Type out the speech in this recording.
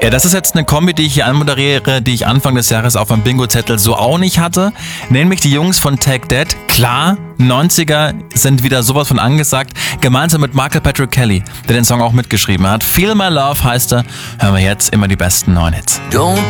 Ja, das ist jetzt eine Kombi, die ich hier anmoderiere, die ich Anfang des Jahres auf meinem Bingo-Zettel so auch nicht hatte. Nämlich die Jungs von Take That. Klar, 90er sind wieder sowas von angesagt. Gemeinsam mit Michael Patrick Kelly, der den Song auch mitgeschrieben hat. Feel My Love heißt er. Hören wir jetzt immer die besten neuen Hits.